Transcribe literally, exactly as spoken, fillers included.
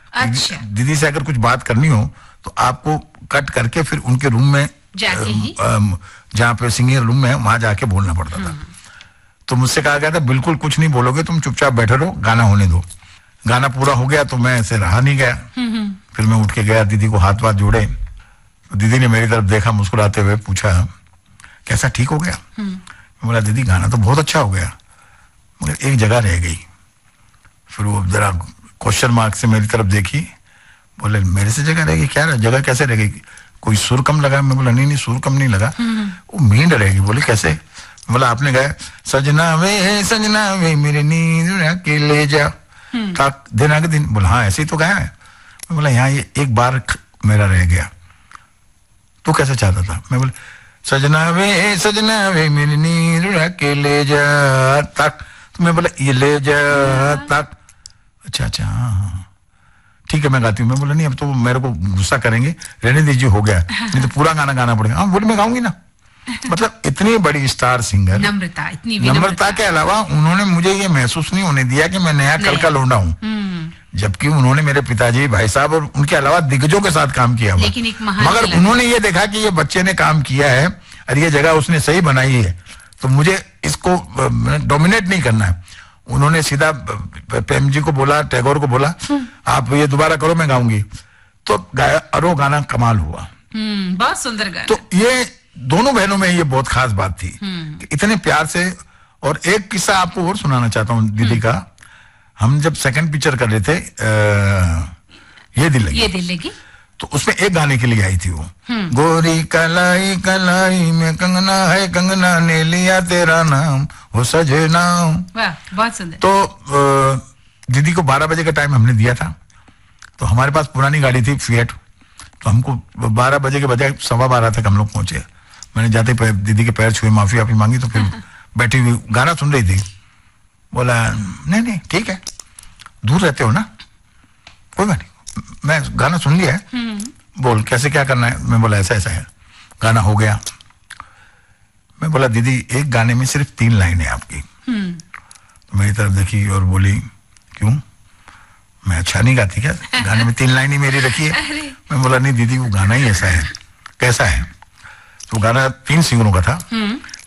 अच्छा। दीदी से अगर कुछ बात करनी हो तो आपको कट करके फिर उनके रूम में जाके ही जहाँ पे सिंगिंग रूम में है वहां जाके बोलना पड़ता था। तो मुझसे कहा गया था बिल्कुल कुछ नहीं बोलोगे, तुम चुपचाप बैठे रहो, गाना होने दो। गाना पूरा हो गया तो मैं ऐसे रहा नहीं गया। फिर मैं उठ के गया, दीदी को हाथ वाथ जोड़े। तो दीदी ने मेरी तरफ देखा, मुस्कुराते हुए पूछा कैसा, ठीक हो गया? मैं बोला दीदी गाना तो बहुत अच्छा हो गया मगर एक जगह रह गई। फिर वो जरा क्वेश्चन मार्क से मेरी तरफ देखी, बोले मेरे से जगह रहेगी? क्या जगह कैसे रहेगी? कोई सुर कम लगा? मैं बोला नहीं नहीं सुर कम नहीं लगा, वो मींड रहेगी। बोले कैसे? बोला आपने गाया सजना वे सजना वे मेरी नींद के ले जा तक दिन आगे दिन। बोला हाँ ऐसे ही तो गाया है। मैं बोला यहाँ ये एक बार मेरा रह गया, तो कैसे चाहता था? मैं बोला सजना वे सजना वे मेरी नींद के ले जा तक। तो मैं बोला ये ले जा तक। अच्छा अच्छा हाँ ठीक है मैं गाती हूँ। मैं बोला नहीं अब तो मेरे को गुस्सा करेंगे, रहने दीजिए हो गया, नहीं तो पूरा गाना गाना पड़ेगा। हाँ बोले मैं गाऊंगी ना। मतलब इतनी बड़ी स्टार सिंगर, नम्रता, इतनी नम्रता के अलावा उन्होंने मुझे ये महसूस नहीं होने दिया कि मैं नया कल का लौंडा हूँ। जबकि उन्होंने मेरे पिताजी, भाई साहब और उनके अलावा दिग्गजों के साथ काम किया हुआ, लेकिन एक महान मगर उन्होंने ये देखा कि ये बच्चे ने काम किया है और ये जगह उसने सही बनाई है, तो मुझे इसको डोमिनेट नहीं करना है। उन्होंने सीधा प्रेम जी को बोला, टैगोर को बोला आप ये दोबारा करो मैं गाऊंगी, तो गाया और वो गाना कमाल हुआ। बहुत सुंदर गाना। तो ये दोनों बहनों में ये बहुत खास बात थी कि इतने प्यार से। और एक किस्सा आपको और सुनाना चाहता हूँ दीदी का। हम जब सेकंड पिक्चर कर रहे थे आ, ये दिल लगी, ये दिल लगी, तो उसमें एक गाने के लिए आई थी वो, गोरी कलाई कलाई में कंगना है, कंगना ने लिया तेरा नाम वो सजना। वाह बहुत सुंदर। तो दीदी को बारह बजे का टाइम हमने दिया था, तो हमारे पास पुरानी गाड़ी थी फिएट, तो हमको बारह बजे के बजाय सवा बारह तक हम लोग पहुंचे। मैंने जाते पे दीदी के पैर छुए, माफी वाफी मांगी, तो फिर बैठी हुई गाना सुन रही थी। बोला नहीं नहीं ठीक है, दूर रहते हो ना, कोई बात नहीं, मैं गाना सुन लिया है, बोल कैसे क्या करना है। मैं बोला ऐसा ऐसा है। गाना हो गया। मैं बोला दीदी एक गाने में सिर्फ तीन लाइन है आपकी। तो मेरी तरफ देखी और बोली क्यों, मैं अच्छा नहीं गाती क्या? गाने में तीन लाइन ही मेरी रखी है। मैं बोला नहीं दीदी वो गाना ही ऐसा है। कैसा है? तो गाना तीन सिंगरों का था,